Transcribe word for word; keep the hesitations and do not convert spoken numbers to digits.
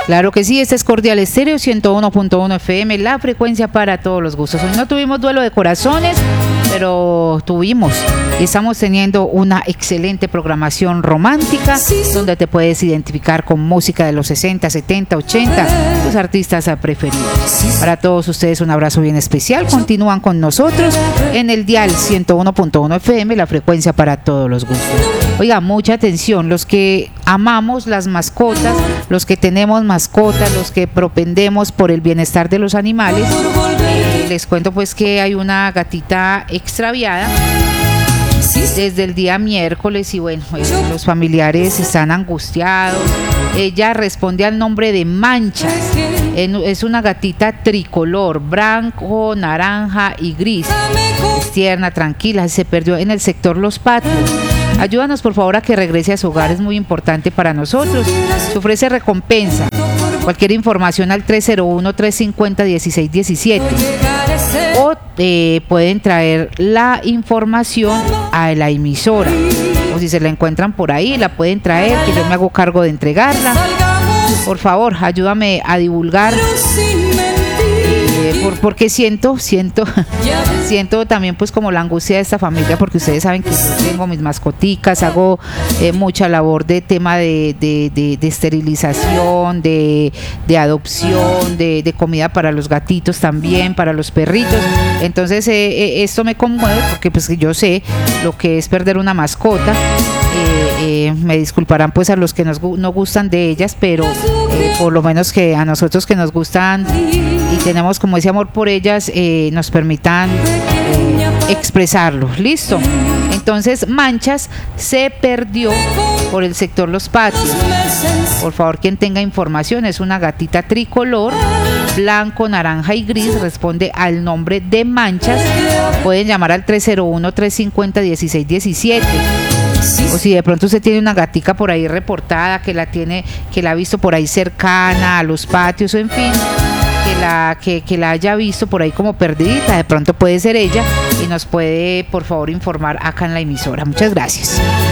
Claro que sí, este es Cordial Estéreo ciento uno punto uno F M, la frecuencia para todos los gustos. Hoy no tuvimos duelo de corazones, pero tuvimos y estamos teniendo una excelente programación romántica donde te puedes identificar con música de los sesenta, setenta, ochenta, tus artistas preferidos. Para todos ustedes un abrazo bien especial. Continúan con nosotros en el dial ciento uno punto uno F M, la frecuencia para todos los gustos. Oiga, mucha atención, los que amamos las mascotas, los que tenemos mascotas, los que propendemos por el bienestar de los animales, eh, les cuento pues que hay una gatita extraviada desde el día miércoles y bueno, eh, los familiares están angustiados. Ella responde al nombre de Manchas, es una gatita tricolor, blanco, naranja y gris. Es tierna, tranquila, se perdió en el sector Los Patios. Ayúdanos por favor a que regrese a su hogar, es muy importante para nosotros. Se ofrece recompensa. Cualquier información al tres cero uno, tres cinco cero, uno seis uno siete o eh, pueden traer la información a la emisora, o si se la encuentran por ahí la pueden traer, que yo me hago cargo de entregarla. Por favor, ayúdame a divulgar, eh, por, porque siento, siento, siento también pues como la angustia de esta familia, porque ustedes saben que yo tengo mis mascoticas, hago eh, mucha labor de tema de, de, de, de esterilización, de, de adopción, de, de comida para los gatitos también, para los perritos. Entonces eh, eh, esto me conmueve porque pues yo sé lo que es perder una mascota. Eh, eh, me disculparán pues a los que nos, no gustan de ellas, pero eh, por lo menos que a nosotros que nos gustan y tenemos como ese amor por ellas, eh, nos permitan eh, expresarlo. Listo. Entonces Manchas se perdió por el sector Los Patios. Por favor, quien tenga información, es una gatita tricolor, blanco, naranja y gris, responde al nombre de Manchas. Pueden llamar al tres cero uno, tres cinco cero, uno seis uno siete. O si de pronto usted tiene una gatica por ahí reportada, que la tiene, que la ha visto por ahí cercana a los patios, o en fin, que la, que, que la haya visto por ahí como perdidita, de pronto puede ser ella y nos puede por favor informar acá en la emisora. Muchas gracias.